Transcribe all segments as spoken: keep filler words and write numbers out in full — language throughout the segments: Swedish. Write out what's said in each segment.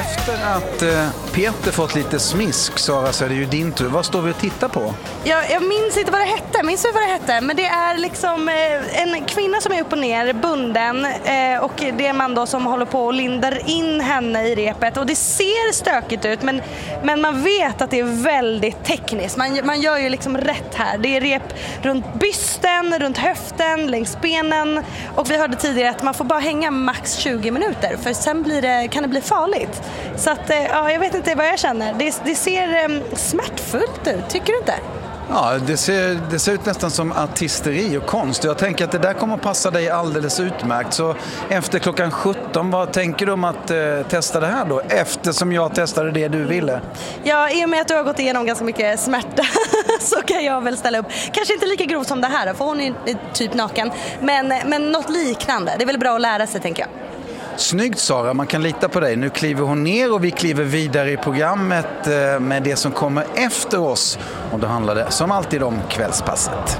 Efter att eh, Peter fått lite smisk, Sara, så är det ju din tur. Vad står vi och tittar på? Ja, jag minns inte vad det hette, minns vad det hette. Men det är liksom eh, en kvinna som är upp och ner, bunden. Eh, och det är en man då som håller på och lindar in henne i repet. Och det ser stökigt ut, men, men man vet att det är väldigt tekniskt. Man, man gör ju liksom rätt här. Det är rep runt bysten, runt höften, längs benen. Och vi hörde tidigare att man får bara hänga max tjugo minuter. För sen blir det, kan det bli farligt. Så att, ja, jag vet inte vad jag känner. Det, det ser um, smärtfullt ut, tycker du inte? Ja, det ser, det ser ut nästan som artisteri och konst. Jag tänker att det där kommer att passa dig alldeles utmärkt. Så efter klockan sjutton, vad tänker du om att eh, testa det här då? Eftersom jag testade det du ville. Ja, i och med att du har gått igenom ganska mycket smärta så kan jag väl ställa upp. Kanske inte lika grovt som det här, för hon är typ naken. Men, men något liknande. Det är väl bra att lära sig, tänker jag. Snyggt, Sara, man kan lita på dig. Nu kliver hon ner och vi kliver vidare i programmet med det som kommer efter oss. Och då handlar det som alltid om kvällspasset.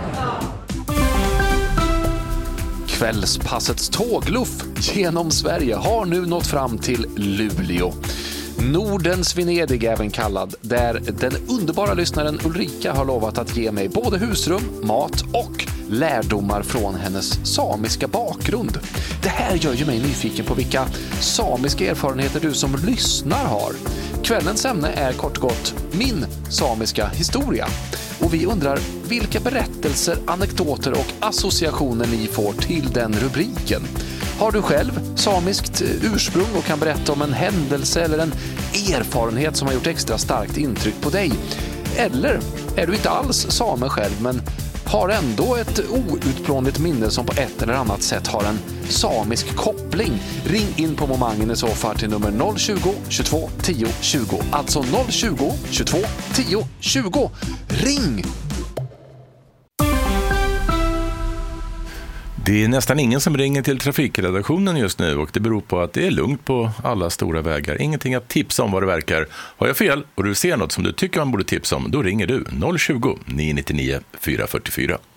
Kvällspassets tågluff genom Sverige har nu nått fram till Luleå. Nordens Venedig även kallad, där den underbara lyssnaren Ulrika har lovat att ge mig både husrum, mat och lärdomar från hennes samiska bakgrund. Det här gör ju mig nyfiken på vilka samiska erfarenheter du som lyssnar har. Kvällens ämne är kort och gott min samiska historia. Och vi undrar vilka berättelser, anekdoter och associationer ni får till den rubriken. Har du själv samiskt ursprung och kan berätta om en händelse eller en erfarenhet som har gjort extra starkt intryck på dig? Eller är du inte alls same själv men har ändå ett outplånligt minne som på ett eller annat sätt har en samisk koppling? Ring in på momangen i så fall till nummer noll tjugo, tjugotvå, tio, tjugo. Alltså noll tjugo, tjugotvå, tio, tjugo. Ring! Det är nästan ingen som ringer till trafikredaktionen just nu och det beror på att det är lugnt på alla stora vägar. Ingenting att tipsa om vad det verkar. Har jag fel och du ser något som du tycker man borde tipsa om, då ringer du noll tjugo, nio nio nio, fyra fyra fyra.